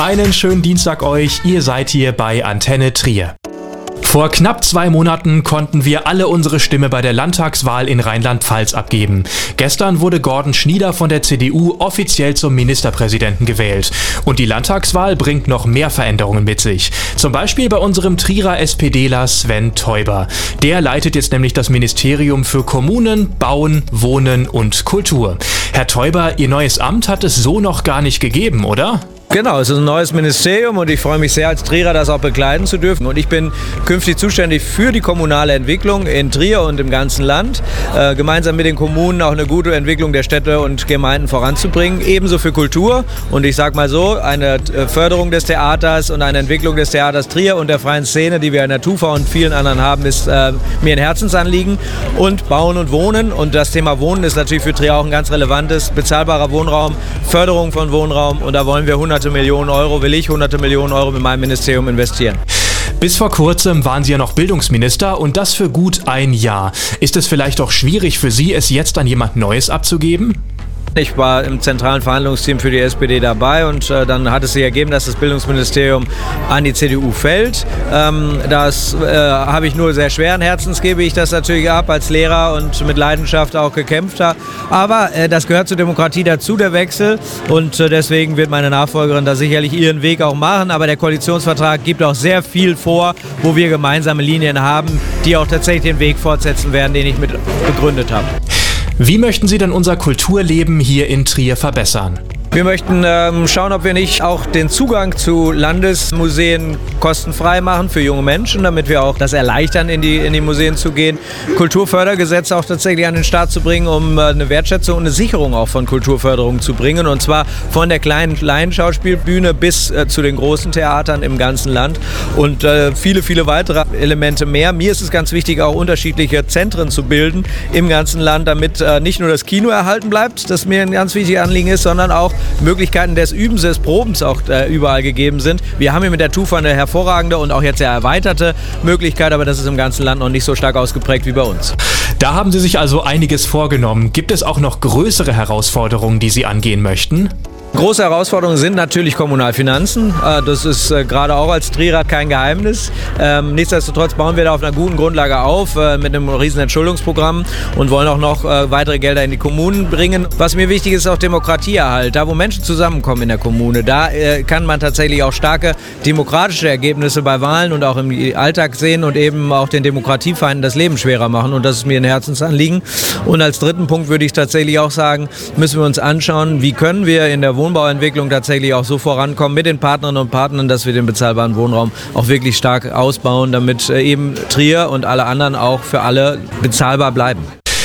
Einen schönen Dienstag euch, ihr seid hier bei Antenne Trier. Vor knapp 2 Monaten konnten wir alle unsere Stimme bei der Landtagswahl in Rheinland-Pfalz abgeben. Gestern wurde Gordon Schnieder von der CDU offiziell zum Ministerpräsidenten gewählt. Und die Landtagswahl bringt noch mehr Veränderungen mit sich. Zum Beispiel bei unserem Trierer SPDler Sven Teuber. Der leitet jetzt nämlich das Ministerium für Kommunen, Bauen, Wohnen und Kultur. Herr Teuber, Ihr neues Amt hat es so noch gar nicht gegeben, oder? Genau, es ist ein neues Ministerium und ich freue mich sehr, als Trierer das auch begleiten zu dürfen. Und ich bin künftig zuständig für die kommunale Entwicklung in Trier und im ganzen Land, gemeinsam mit den Kommunen auch eine gute Entwicklung der Städte und Gemeinden voranzubringen, ebenso für Kultur. Und ich sage mal so, eine Förderung des Theaters und eine Entwicklung des Theaters Trier und der freien Szene, die wir in der TUFA und vielen anderen haben, ist mir ein Herzensanliegen. Und Bauen und Wohnen, und das Thema Wohnen ist natürlich für Trier auch ein ganz relevantes, bezahlbarer Wohnraum, Förderung von Wohnraum, und da wollen wir hunderte Millionen Euro mit meinem Ministerium investieren. Bis vor kurzem waren Sie ja noch Bildungsminister und das für gut ein Jahr. Ist es vielleicht auch schwierig für Sie, es jetzt an jemand Neues abzugeben? Ich war im zentralen Verhandlungsteam für die SPD dabei und dann hat es sich ergeben, dass das Bildungsministerium an die CDU fällt. Das habe ich nur sehr schweren Herzens, gebe ich das natürlich ab, als Lehrer und mit Leidenschaft auch gekämpft habe. Aber das gehört zur Demokratie dazu, der Wechsel, und deswegen wird meine Nachfolgerin da sicherlich ihren Weg auch machen. Aber der Koalitionsvertrag gibt auch sehr viel vor, wo wir gemeinsame Linien haben, die auch tatsächlich den Weg fortsetzen werden, den ich mit begründet habe. Wie möchten Sie denn unser Kulturleben hier in Trier verbessern? Wir möchten schauen, ob wir nicht auch den Zugang zu Landesmuseen kostenfrei machen für junge Menschen, damit wir auch das erleichtern, in die Museen zu gehen. Kulturfördergesetze auch tatsächlich an den Start zu bringen, um eine Wertschätzung und eine Sicherung auch von Kulturförderung zu bringen. Und zwar von der kleinen Schauspielbühne bis zu den großen Theatern im ganzen Land. Und viele, viele weitere Elemente mehr. Mir ist es ganz wichtig, auch unterschiedliche Zentren zu bilden im ganzen Land, damit nicht nur das Kino erhalten bleibt, das mir ein ganz wichtiges Anliegen ist, sondern auch Möglichkeiten des Übens, des Probens auch überall gegeben sind. Wir haben hier mit der TUFA eine hervorragende und auch jetzt sehr erweiterte Möglichkeit, aber das ist im ganzen Land noch nicht so stark ausgeprägt wie bei uns. Da haben Sie sich also einiges vorgenommen. Gibt es auch noch größere Herausforderungen, die Sie angehen möchten? Große Herausforderungen sind natürlich Kommunalfinanzen. Das ist gerade auch als Trierer kein Geheimnis. Nichtsdestotrotz bauen wir da auf einer guten Grundlage auf mit einem riesen Entschuldungsprogramm und wollen auch noch weitere Gelder in die Kommunen bringen. Was mir wichtig ist, ist auch Demokratieerhalt. Da, wo Menschen zusammenkommen in der Kommune, da kann man tatsächlich auch starke demokratische Ergebnisse bei Wahlen und auch im Alltag sehen und eben auch den Demokratiefeinden das Leben schwerer machen. Und das ist mir ein Herzensanliegen. Und als dritten Punkt würde ich tatsächlich auch sagen, müssen wir uns anschauen, wie können wir in der Wohnbauentwicklung tatsächlich auch so vorankommen mit den Partnerinnen und Partnern, dass wir den bezahlbaren Wohnraum auch wirklich stark ausbauen, damit eben Trier und alle anderen auch für alle bezahlbar bleiben.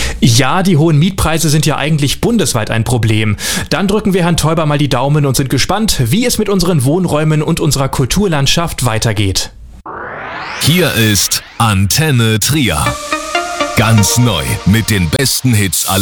Ja, die hohen Mietpreise sind ja eigentlich bundesweit ein Problem. Dann drücken wir Herrn Teuber mal die Daumen und sind gespannt, wie es mit unseren Wohnräumen und unserer Kulturlandschaft weitergeht. Hier ist Antenne Trier. Ganz neu mit den besten Hits aller